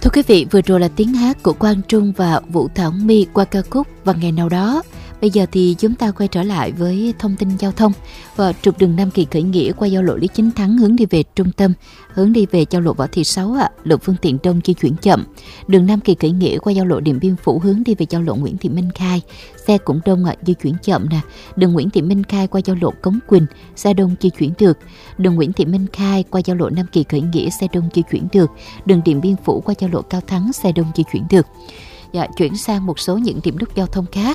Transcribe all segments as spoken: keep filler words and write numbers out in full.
Thưa quý vị, vừa rồi là tiếng hát của Quang Trung và Vũ Thảo My qua ca khúc Và Ngày Nào Đó. Bây giờ thì chúng ta quay trở lại với thông tin giao thông. Và trục đường Nam Kỳ khởi nghĩa qua giao lộ Lý Chính Thắng hướng đi về trung tâm, hướng đi về giao lộ Võ Thị Sáu ạ, à, lượng phương tiện đông di chuyển chậm. Đường Nam Kỳ khởi nghĩa qua giao lộ Điện Biên Phủ hướng đi về giao lộ Nguyễn Thị Minh Khai, xe cũng đông ạ, à, di chuyển chậm nè. Đường Nguyễn Thị Minh Khai qua giao lộ Cống Quỳnh, xe đông di chuyển được. Đường Nguyễn Thị Minh Khai qua giao lộ Nam Kỳ khởi nghĩa, xe đông di chuyển được. Đường Điện Biên Phủ qua giao lộ Cao Thắng, xe đông di chuyển được. Dạ, chuyển sang một số những điểm nút giao thông khác.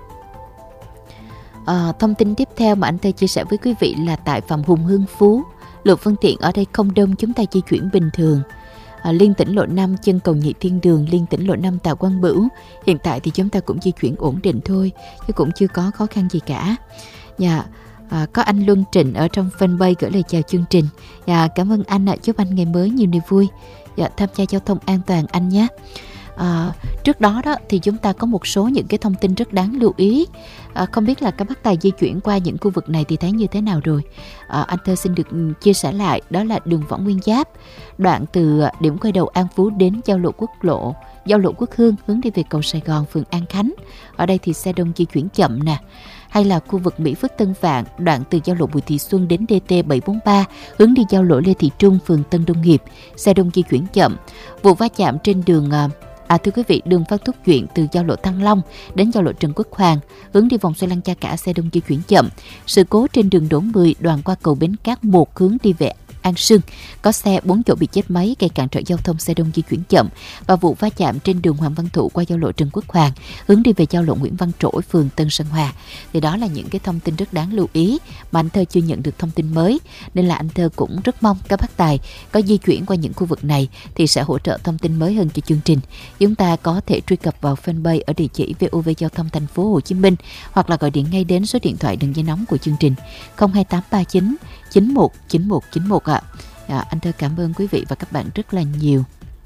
À, thông tin tiếp theo mà anh Tê chia sẻ với quý vị là tại Phạm Hùng Hưng Phú, lượng phương tiện ở đây không đông, chúng ta di chuyển bình thường. À, liên tỉnh lộ năm chân cầu Nhị Thiên Đường, liên tỉnh lộ năm Tạ Quang Bửu, hiện tại thì chúng ta cũng di chuyển ổn định thôi, chứ cũng chưa có khó khăn gì cả. Dạ, à, có anh Luân Trịnh ở trong fanpage gửi lời chào chương trình. Dạ, cảm ơn anh ạ, chúc anh ngày mới nhiều niềm vui. Dạ, tham gia giao thông an toàn anh nhé. À, trước đó đó thì chúng ta có một số những cái thông tin rất đáng lưu ý. À, không biết là các bác tài di chuyển qua những khu vực này thì thấy như thế nào rồi. À, anh Thơ xin được chia sẻ lại, đó là đường Võ Nguyên Giáp, đoạn từ điểm quay đầu An Phú đến giao lộ Quốc lộ, giao lộ Quốc Hương hướng đi về cầu Sài Gòn, phường An Khánh. Ở đây thì xe đông di chuyển chậm nè. Hay là khu vực Mỹ Phước Tân Vạn, đoạn từ giao lộ Bùi Thị Xuân đến D T bảy bốn ba hướng đi giao lộ Lê Thị Trung, phường Tân Đông Hiệp, xe đông di chuyển chậm. Vụ va chạm trên đường À thưa quý vị, đường Phan Thúc Duyện từ giao lộ Thăng Long đến giao lộ Trần Quốc Hoàng hướng đi vòng xoay Lăng Cha Cả, xe đông di chuyển chậm. Sự cố trên đường Đỗ Mười đoạn qua cầu Bến Cát một hướng đi về An Sương, có xe bốn chỗ bị chết máy gây cản trở giao thông, xe đông di chuyển chậm. Và vụ va chạm trên đường Hoàng Văn Thụ qua giao lộ Trần Quốc Hoàng hướng đi về giao lộ Nguyễn Văn Trỗi, phường Tân Sơn Hòa. Thì đó là những cái thông tin rất đáng lưu ý mà anh Thơ chưa nhận được thông tin mới, nên là anh Thơ cũng rất mong các bác tài có di chuyển qua những khu vực này thì sẽ hỗ trợ thông tin mới hơn cho chương trình. Chúng ta có thể truy cập vào fanpage ở địa chỉ vê o vê Giao thông Thành phố Hồ Chí Minh, hoặc là gọi điện ngay đến số điện thoại đường dây nóng của chương trình không hai tám ba chín chín một chín một chín một ạ. À, anh Thơ cảm ơn quý vị và các bạn rất là nhiều.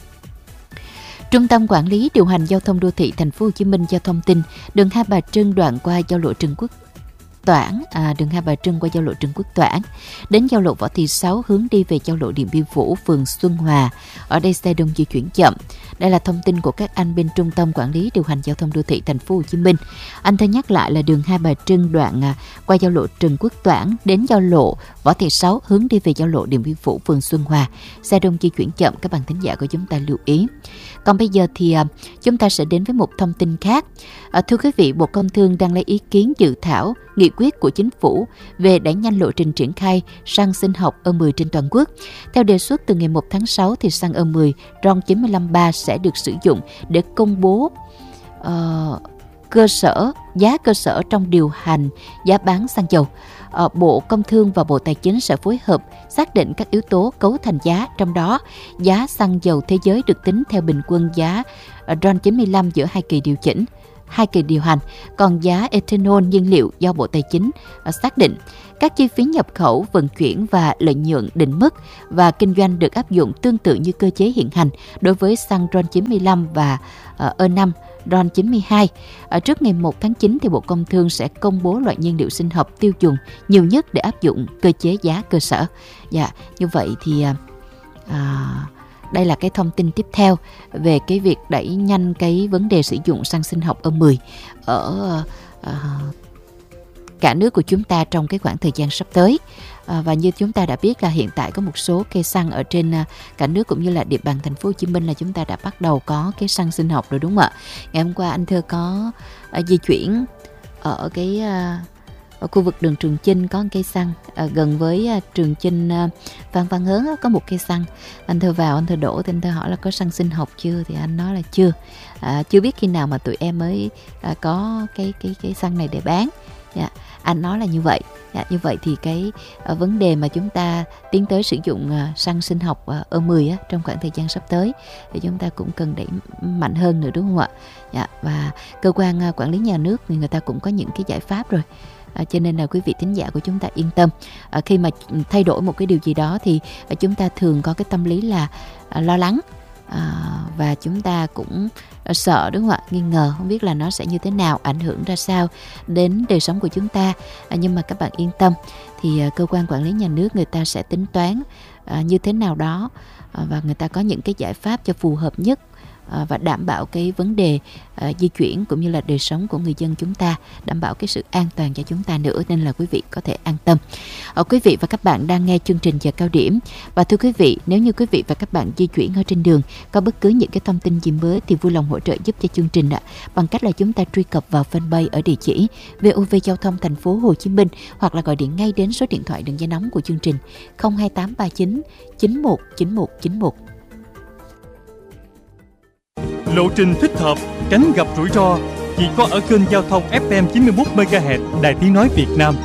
Trung tâm Quản lý Điều hành Giao thông Đô thị Thành phố Hồ Chí Minh cho thông tin đường Hai Bà Trưng đoạn qua giao lộ Trần Quốc Toản, à, đường Hai Bà Trưng qua giao lộ Trần Quốc Toản đến giao lộ Võ Thị Sáu hướng đi về giao lộ Điện Biên Phủ, phường Xuân Hòa. Ở đây xe đông di chuyển chậm. Đây là thông tin của các anh bên Trung tâm Quản lý Điều hành Giao thông Đô thị Thành phố Hồ Chí Minh. Anh Thơ nhắc lại là đường Hai Bà Trưng đoạn à, qua giao lộ Trần Quốc Toản đến giao lộ Võ Thị Sáu hướng đi về giao lộ Điện Biên Phủ, phường Xuân Hòa. Xe đông di chuyển chậm, các bạn thính giả của chúng ta lưu ý. Còn bây giờ thì à, chúng ta sẽ đến với một thông tin khác. À, thưa quý vị, Bộ Công Thương đang lấy ý kiến dự thảo nghị quyết của Chính phủ về đẩy nhanh lộ trình triển khai xăng sinh học E mười trên toàn quốc. Theo đề xuất, từ ngày một tháng sáu thì xăng E mười RON chín mươi lăm ba sẽ được sử dụng để công bố uh, cơ sở giá cơ sở trong điều hành giá bán xăng dầu. Uh, Bộ Công Thương và Bộ Tài chính sẽ phối hợp xác định các yếu tố cấu thành giá, trong đó giá xăng dầu thế giới được tính theo bình quân giá uh, RON chín mươi lăm giữa hai kỳ điều chỉnh, hai kỳ điều hành, còn giá ethanol nhiên liệu do Bộ Tài chính uh, xác định. Các chi phí nhập khẩu, vận chuyển và lợi nhuận định mức và kinh doanh được áp dụng tương tự như cơ chế hiện hành đối với xăng RON chín mươi lăm và uh, E năm RON chín mươi hai. Ở trước ngày một tháng chín thì Bộ Công Thương sẽ công bố loại nhiên liệu sinh học tiêu dùng nhiều nhất để áp dụng cơ chế giá cơ sở. Dạ, như vậy thì uh, đây là cái thông tin tiếp theo về cái việc đẩy nhanh cái vấn đề sử dụng xăng sinh học E mười ở uh, cả nước của chúng ta trong cái khoảng thời gian sắp tới. À, và như chúng ta đã biết là hiện tại có một số cây xăng ở trên uh, cả nước cũng như là địa bàn Thành phố Hồ Chí Minh là chúng ta đã bắt đầu có cái xăng sinh học rồi, đúng không ạ? Ngày hôm qua anh Thơ có uh, di chuyển ở cái uh, ở khu vực đường Trường Chinh, có một cây xăng uh, gần với uh, Trường Chinh uh, Phan Văn Hớn uh, có một cây xăng. Anh Thơ vào, anh Thơ đổ thì anh Thơ hỏi là có xăng sinh học chưa, thì anh nói là chưa. Uh, chưa biết khi nào mà tụi em mới uh, có cái cái cái xăng này để bán. Yeah. Anh nói là như vậy. Dạ, như vậy thì cái uh, vấn đề mà chúng ta tiến tới sử dụng uh, xăng sinh học uh, E mười uh, trong khoảng thời gian sắp tới thì chúng ta cũng cần đẩy mạnh hơn nữa, đúng không ạ? Dạ, và cơ quan uh, quản lý nhà nước thì người ta cũng có những cái giải pháp rồi. À, cho nên là quý vị thính giả của chúng ta yên tâm. À, khi mà thay đổi một cái điều gì đó thì uh, chúng ta thường có cái tâm lý là uh, lo lắng. À, và chúng ta cũng sợ, đúng không ạ? Nghi ngờ không biết là nó sẽ như thế nào, ảnh hưởng ra sao đến đời sống của chúng ta. À, nhưng mà các bạn yên tâm thì à, cơ quan quản lý nhà nước người ta sẽ tính toán à, như thế nào đó và người ta có những cái giải pháp cho phù hợp nhất và đảm bảo cái vấn đề uh, di chuyển cũng như là đời sống của người dân chúng ta, đảm bảo cái sự an toàn cho chúng ta nữa, nên là quý vị có thể an tâm. Uh, quý vị và các bạn đang nghe chương trình Giờ Cao Điểm, và thưa quý vị, nếu như quý vị và các bạn di chuyển ở trên đường có bất cứ những cái thông tin gì mới thì vui lòng hỗ trợ giúp cho chương trình ạ, bằng cách là chúng ta truy cập vào fanpage ở địa chỉ vê o vê Giao thông Thành phố Hồ Chí Minh, hoặc là gọi điện ngay đến số điện thoại đường dây nóng của chương trình không hai tám ba chín chín một chín một chín một. Lộ trình thích hợp, tránh gặp rủi ro chỉ có ở kênh giao thông ép em chín mươi mốt mê ga héc Đài Tiếng nói Việt Nam.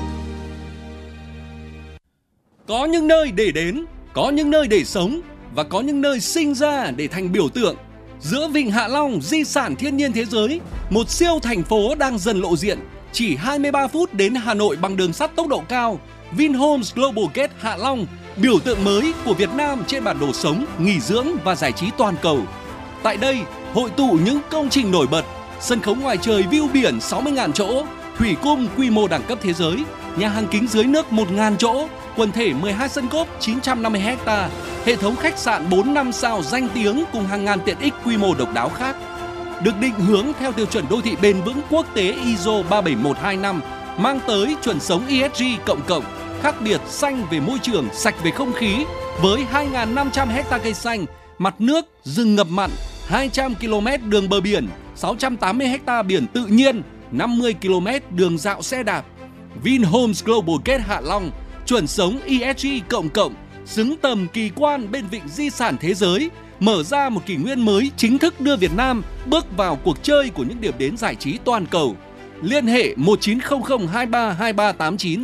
Có những nơi để đến, có những nơi để sống và có những nơi sinh ra để thành biểu tượng. Giữa Vịnh Hạ Long, di sản thiên nhiên thế giới, một siêu thành phố đang dần lộ diện. Chỉ hai mươi ba phút đến Hà Nội bằng đường sắt tốc độ cao. Vinhomes Global Gate Hạ Long, biểu tượng mới của Việt Nam trên bản đồ sống, nghỉ dưỡng và giải trí toàn cầu. Tại đây, hội tụ những công trình nổi bật, sân khấu ngoài trời view biển sáu mươi nghìn chỗ, thủy cung quy mô đẳng cấp thế giới, nhà hàng kính dưới nước một nghìn chỗ, quần thể mười hai sân golf chín trăm năm mươi héc ta, hệ thống khách sạn bốn năm sao danh tiếng cùng hàng ngàn tiện ích quy mô độc đáo khác. Được định hướng theo tiêu chuẩn đô thị bền vững quốc tế i ét o ba bảy một hai năm, mang tới chuẩn sống e ét giê cộng cộng, khác biệt xanh về môi trường, sạch về không khí, với hai nghìn năm trăm héc ta cây xanh, mặt nước, rừng ngập mặn, hai trăm ki lô mét đường bờ biển, sáu trăm tám mươi héc ta biển tự nhiên, năm mươi ki lô mét đường dạo xe đạp. Vinhomes Global Gate Hạ Long, chuẩn sống e ét giê cộng cộng, xứng tầm kỳ quan bên vịnh di sản thế giới, mở ra một kỷ nguyên mới chính thức đưa Việt Nam bước vào cuộc chơi của những điểm đến giải trí toàn cầu. Liên hệ một chín không không hai ba hai ba tám chín.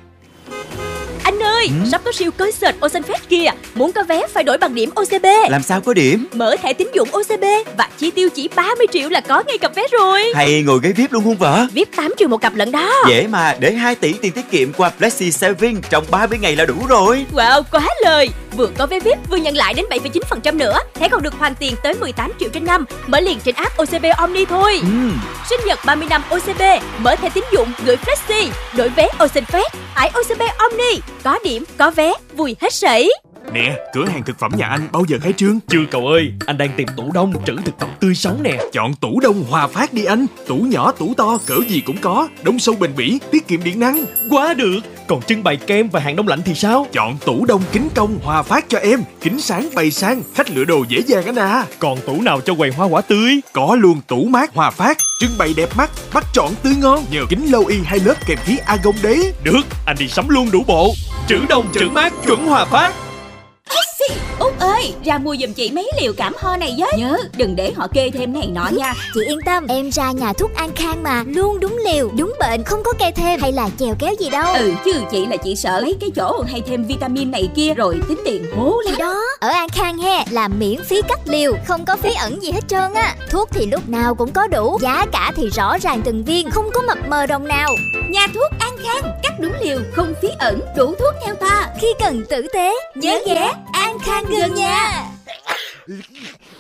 Anh ơi, ừ? sắp có siêu concert Ocean Fest kìa. Muốn có vé phải đổi bằng điểm ô xê bê. Làm sao có điểm? Mở thẻ tín dụng ô xê bê và chi tiêu chỉ ba mươi triệu là có ngay cặp vé rồi. Hay ngồi ghế vi ai pi luôn không vợ? vi ai pi tám triệu một cặp lận đó. Dễ mà, để hai tỷ tiền tiết kiệm qua Flexi Saving trong ba mươi ngày là đủ rồi. Wow, quá lời. Vừa có vé vi ai pi vừa nhận lại đến bảy phẩy chín phần trăm nữa. Thẻ còn được hoàn tiền tới mười tám triệu trên năm. Mở liền trên app ô xê bê Omni thôi. ừ. Sinh nhật ba mươi năm ô xê bê, mở thẻ tín dụng, gửi Flexi, đổi vé Ocean Fest, tải ô xê bê Omni. Có điểm, có vé, vui hết sảy. Nè, cửa hàng thực phẩm nhà anh bao giờ khai trương? Chưa cậu ơi, anh đang tìm tủ đông trữ thực phẩm tươi sống nè. Chọn tủ đông Hòa Phát đi anh. Tủ nhỏ, tủ to, cỡ gì cũng có. Đông sâu bền bỉ, tiết kiệm điện năng. Quá được. Còn trưng bày kem và hàng đông lạnh thì sao? Chọn tủ đông kính công Hòa Phát cho em. Kính sáng bày sang, khách lựa đồ dễ dàng anh à. Còn tủ nào cho quầy hoa quả tươi? Có luôn tủ mát Hòa Phát, trưng bày đẹp mắt, bắt chọn tươi ngon. Nhờ kính lâu y hai lớp kèm khí argon đấy. Được, anh đi sắm luôn đủ bộ. Trữ đông trữ mát chuẩn Hòa Phát. Út ơi, ra mua giùm chị mấy liều cảm ho này với. Nhớ, đừng để họ kê thêm này nọ nha. Chị yên tâm, em ra nhà thuốc An Khang mà, luôn đúng liều, đúng bệnh, không có kê thêm hay là chèo kéo gì đâu. Ừ, chứ chị là chị sợ mấy cái chỗ hay thêm vitamin này kia rồi tính tiền hố lắm. Thì đó, ở An Khang he là miễn phí cắt liều, không có phí ẩn gì hết trơn á. Thuốc thì lúc nào cũng có đủ, giá cả thì rõ ràng từng viên, không có mập mờ đồng nào. Nhà thuốc An Khang, cắt đúng liều, không phí ẩn, đủ thuốc theo ta. Khi cần tử tế, nhớ ghé An Khang gần nhà.